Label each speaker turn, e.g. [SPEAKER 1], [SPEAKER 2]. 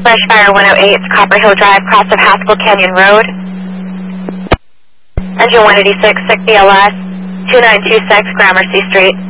[SPEAKER 1] Fresh Fire 108, Copper Hill Drive, cross of Haskell Canyon Road. Engine 186, 6 BLS, 2926 Gramercy Street.